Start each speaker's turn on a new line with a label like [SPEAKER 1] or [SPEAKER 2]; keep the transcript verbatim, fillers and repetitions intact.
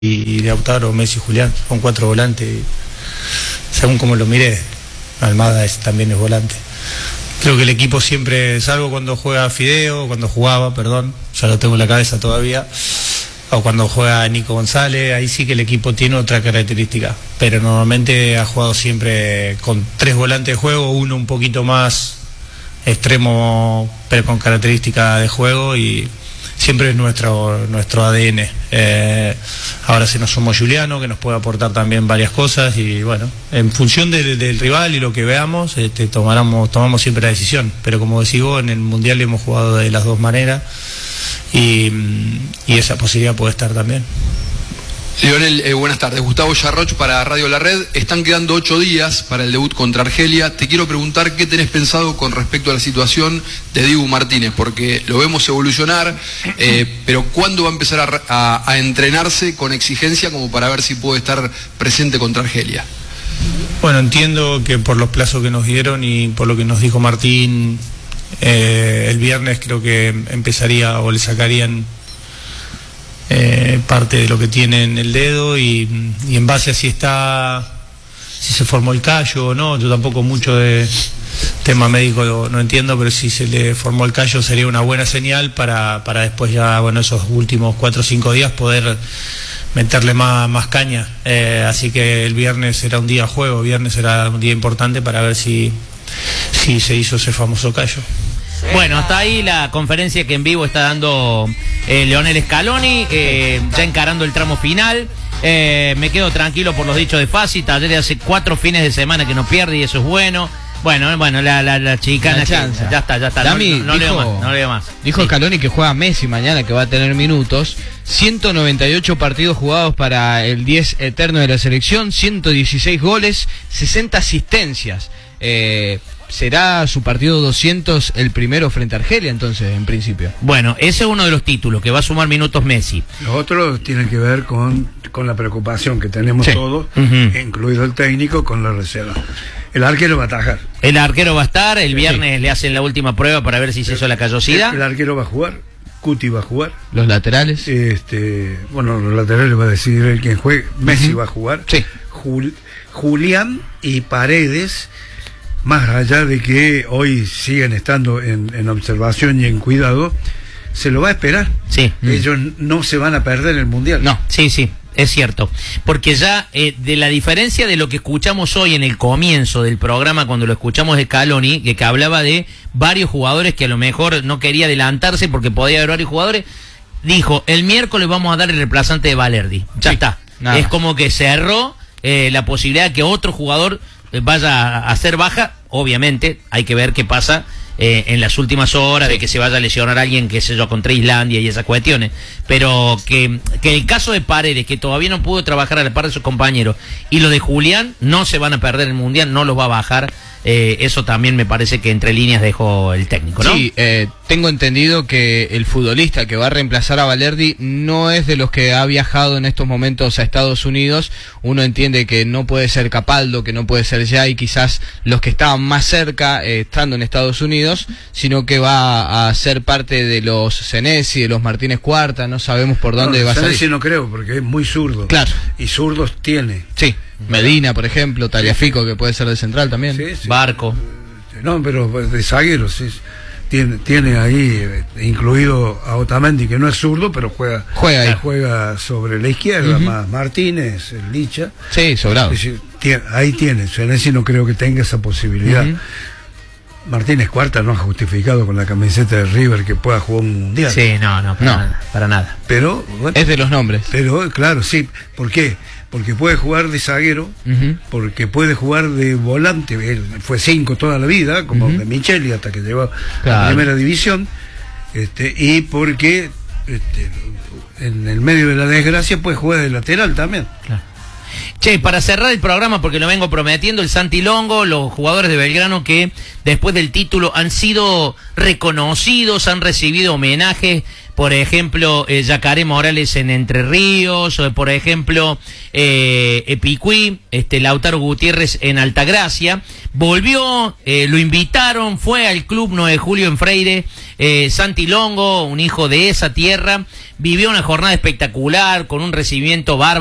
[SPEAKER 1] y Lautaro, Messi, Julián, son cuatro volantes, y según como lo miré, Almada es, también es volante. Creo que el equipo siempre, salvo cuando juega Fideo, cuando jugaba, perdón, ya lo tengo en la cabeza todavía, o cuando juega Nico González, ahí sí que el equipo tiene otra característica, pero normalmente ha jugado siempre con tres volantes de juego, uno un poquito más extremo, pero con características de juego, y siempre es nuestro nuestro A D N. Eh, ahora se nos sumó Juliano, que nos puede aportar también varias cosas, y bueno, en función de, del rival y lo que veamos, este, tomaremos, tomamos siempre la decisión, pero como decís vos, en el Mundial hemos jugado de las dos maneras, y, y esa posibilidad puede estar también.
[SPEAKER 2] Lionel, eh, buenas tardes. Gustavo Yarroch para Radio La Red. Están quedando ocho días para el debut contra Argelia. Te quiero preguntar qué tenés pensado con respecto a la situación de Dibu Martínez, porque lo vemos evolucionar, eh, pero ¿cuándo va a empezar a, a, a entrenarse con exigencia como para ver si puede estar presente contra Argelia?
[SPEAKER 1] Bueno, entiendo que por los plazos que nos dieron y por lo que nos dijo Martín, eh, el viernes creo que empezaría o le sacarían Eh, parte de lo que tiene en el dedo, y, y en base a si está, si se formó el callo o no, yo tampoco mucho de tema médico no, no entiendo, pero si se le formó el callo sería una buena señal para, para después ya, bueno, esos últimos cuatro o cinco días poder meterle más, más caña, eh, así que el viernes será un día juego, viernes será un día importante para ver si, si se hizo ese famoso callo.
[SPEAKER 3] Bueno, hasta ahí la conferencia que en vivo está dando eh, Lionel Scaloni, eh, ya encarando el tramo final. Eh, me quedo tranquilo por los dichos de Fassi. Talleres hace cuatro fines de semana que no pierde y eso es bueno. Bueno, bueno, la, la, la chicana,
[SPEAKER 4] la chance.
[SPEAKER 3] Ya está, ya está.
[SPEAKER 4] Dami,
[SPEAKER 3] no, no, no
[SPEAKER 4] dijo,
[SPEAKER 3] leo más, no leo más.
[SPEAKER 4] Dijo
[SPEAKER 3] sí.
[SPEAKER 4] Scaloni que juega Messi mañana, que va a tener minutos. ciento noventa y ocho partidos jugados para el diez eterno de la selección, ciento dieciséis goles, sesenta asistencias. Eh... ¿Será su partido doscientos el primero frente a Argelia, entonces, en principio?
[SPEAKER 3] Bueno, ese es uno de los títulos, que va a sumar minutos Messi.
[SPEAKER 5] Los otros tienen que ver con, con la preocupación que tenemos sí. todos, uh-huh. incluido el técnico, con la reserva. El arquero va a atajar.
[SPEAKER 3] El arquero va a estar, el viernes sí. le hacen la última prueba para ver si se hizo la callosidad.
[SPEAKER 5] El, el arquero va a jugar, Cuti va a jugar.
[SPEAKER 4] ¿Los laterales?
[SPEAKER 5] Este, bueno, los laterales va a decidir el quien juegue. Messi uh-huh. va a jugar.
[SPEAKER 4] Sí.
[SPEAKER 5] Jul, Julián y Paredes, más allá de que hoy siguen estando en, en observación y en cuidado, se lo va a esperar.
[SPEAKER 3] Sí.
[SPEAKER 5] Ellos mm. no se van a perder el Mundial.
[SPEAKER 3] No, sí, sí, es cierto. Porque ya, eh, de la diferencia de lo que escuchamos hoy en el comienzo del programa, cuando lo escuchamos de Scaloni, que, que hablaba de varios jugadores que a lo mejor no quería adelantarse porque podía haber varios jugadores, dijo, el miércoles vamos a dar el reemplazante de Valerdi. Ya sí, está. Nada. Es como que cerró eh, la posibilidad de que otro jugador vaya a hacer baja. Obviamente hay que ver qué pasa eh, en las últimas horas, sí. de que se vaya a lesionar a alguien, qué sé yo, contra Islandia y esas cuestiones, pero que, que el caso de Paredes, que todavía no pudo trabajar a la par de sus compañeros, y lo de Julián, no se van a perder el Mundial, no los va a bajar. Eh, eso también me parece que entre líneas dejó el técnico, ¿no?
[SPEAKER 4] Sí, eh, tengo entendido que el futbolista que va a reemplazar a Valerdi no es de los que ha viajado en estos momentos a Estados Unidos. Uno entiende que no puede ser Capaldo, que no puede ser ya, y quizás los que estaban más cerca eh, estando en Estados Unidos, sino que va a ser parte de los Senesi, de los Martínez Cuarta, no sabemos por dónde no, va a salir.
[SPEAKER 5] Senesi no creo, porque es muy zurdo.
[SPEAKER 4] Claro.
[SPEAKER 5] Y zurdos tiene.
[SPEAKER 4] Sí. Medina, por ejemplo, Tagliafico, que puede ser de central también.
[SPEAKER 5] Sí, sí.
[SPEAKER 3] Barco.
[SPEAKER 5] No, pero de zaguero, sí. Tiene, tiene ahí eh, incluido a Otamendi, que no es zurdo, pero juega
[SPEAKER 4] juega, ahí.
[SPEAKER 5] juega sobre la izquierda, uh-huh. más Martínez, el Licha.
[SPEAKER 4] Sí, sobrado.
[SPEAKER 5] Es decir, tiene, ahí tiene. Senesi no creo que tenga esa posibilidad. Uh-huh. Martínez Cuarta no ha justificado con la camiseta de River que pueda jugar un mundial.
[SPEAKER 3] Sí, no, no, para,
[SPEAKER 4] no.
[SPEAKER 3] Nada, para nada.
[SPEAKER 5] Pero bueno,
[SPEAKER 4] es de los nombres.
[SPEAKER 5] Pero claro, sí. ¿Por qué? Porque puede jugar de zaguero, uh-huh. porque puede jugar de volante. Él fue cinco toda la vida, como uh-huh. de Micheli hasta que llegó claro. a la primera división. Este, y porque este, en el medio de la desgracia puede jugar de lateral también.
[SPEAKER 3] Claro. Che, para cerrar el programa, porque lo vengo prometiendo, el Santi Longo, los jugadores de Belgrano que después del título han sido reconocidos, han recibido homenajes por ejemplo, eh, Yacaré Morales en Entre Ríos, o por ejemplo, eh, Epicuí, este, Lautaro Gutiérrez en Altagracia. Volvió, eh, lo invitaron, fue al club nueve de julio en Freire, eh, Santi Longo, un hijo de esa tierra, vivió una jornada espectacular, con un recibimiento bárbaro.